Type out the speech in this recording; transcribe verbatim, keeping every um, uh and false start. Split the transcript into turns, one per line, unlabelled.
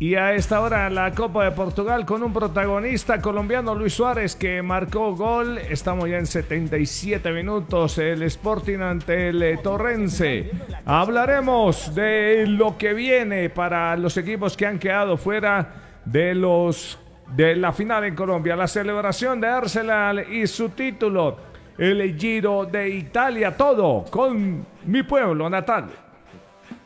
Y a esta hora la Copa de Portugal con un protagonista colombiano, Luis Suárez, que marcó gol. Estamos ya en setenta y siete minutos, el Sporting ante el Torrense. Hablaremos de lo que viene para los equipos que han quedado fuera de los de la final en Colombia, la celebración de Arsenal y su título, el Giro de Italia, todo con mi pueblo natal.